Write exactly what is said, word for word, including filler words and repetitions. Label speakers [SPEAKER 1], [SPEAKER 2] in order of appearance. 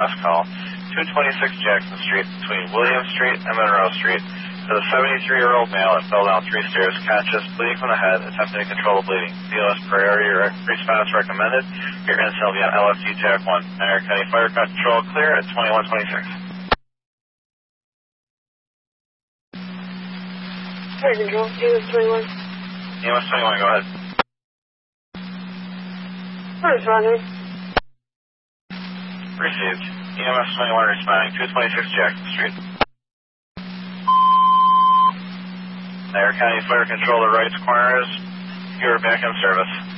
[SPEAKER 1] last call, two twenty-six Jackson Street between William Street and Monroe Street. To the seventy-three-year-old male that fell down three stairs, conscious, bleeding from the head, attempting to control the bleeding. B O S priority response recommended. Your incident will be on L F T Jack one. Marion County Fire Control clear at twenty-one twenty-six.
[SPEAKER 2] Fire Control, E M S twenty-one.
[SPEAKER 1] E M S twenty-one, go ahead.
[SPEAKER 2] Fire responding.
[SPEAKER 1] Received. E M S twenty-one responding, two twenty-six Jackson Street. Marion County Fire Control, the right corners. You're back in service.